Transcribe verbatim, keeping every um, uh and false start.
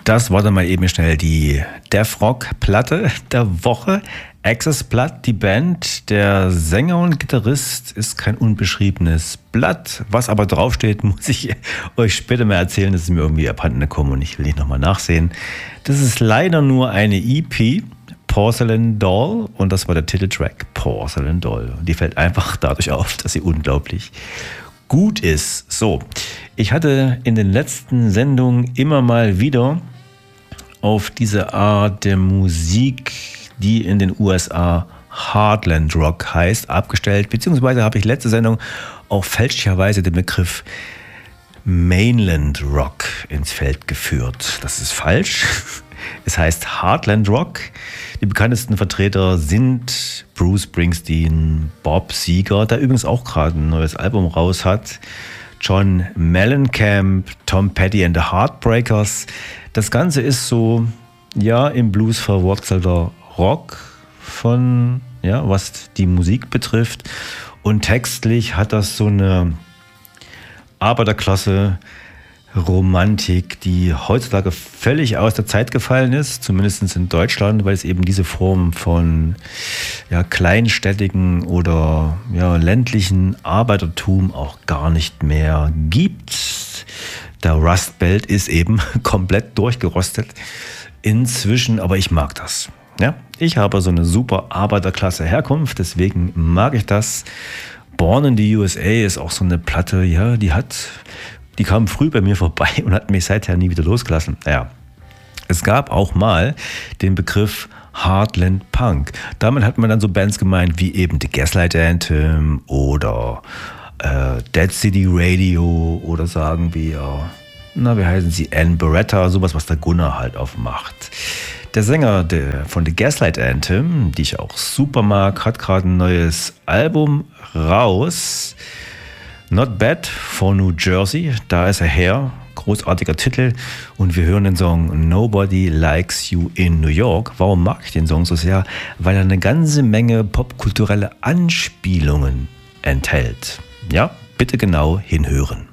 Das war dann mal eben schnell die Death Rock Platte der Woche. Access Blood, die Band. Der Sänger und Gitarrist ist kein unbeschriebenes Blatt. Was aber draufsteht, muss ich euch später mal erzählen. Das ist mir irgendwie abhanden gekommen und ich will nicht nochmal nachsehen. Das ist leider nur eine E P, Porcelain Doll, und das war der Titeltrack, Porcelain Doll. Die fällt einfach dadurch auf, dass sie unglaublich gut ist. So, ich hatte in den letzten Sendungen immer mal wieder auf diese Art der Musik, die in den U S A Heartland Rock heißt, abgestellt, beziehungsweise habe ich letzte Sendung auch fälschlicherweise den Begriff Mainland Rock ins Feld geführt. Das ist falsch. Es heißt Heartland Rock. Die bekanntesten Vertreter sind Bruce Springsteen, Bob Seger, der übrigens auch gerade ein neues Album raus hat, John Mellencamp, Tom Petty and the Heartbreakers. Das Ganze ist so, ja, im Blues verwurzelter Rock von, ja, was die Musik betrifft. Und textlich hat das so eine Arbeiterklasse Romantik, die heutzutage völlig aus der Zeit gefallen ist, zumindest in Deutschland, weil es eben diese Form von ja, kleinstädtigen oder ja, ländlichen Arbeitertum auch gar nicht mehr gibt. Der Rust Belt ist eben komplett durchgerostet inzwischen, aber ich mag das. Ja, ich habe so eine super Arbeiterklasse Herkunft, deswegen mag ich das. Born in the U S A ist auch so eine Platte, ja, die hat, die kam früh bei mir vorbei und hat mich seither nie wieder losgelassen. Ja, es gab auch mal den Begriff Heartland Punk. Damit hat man dann so Bands gemeint wie eben The Gaslight Anthem oder äh, Dead City Radio oder sagen wir, na, wie heißen sie, Ann Beretta, sowas, was der Gunnar halt aufmacht. Der Sänger der, von The Gaslight Anthem, die ich auch super mag, hat gerade ein neues Album raus. Not Bad for New Jersey, da ist er her. Großartiger Titel. Und wir hören den Song Nobody Likes You in New York. Warum mag ich den Song so sehr? Weil er eine ganze Menge popkulturelle Anspielungen enthält. Ja, bitte genau hinhören.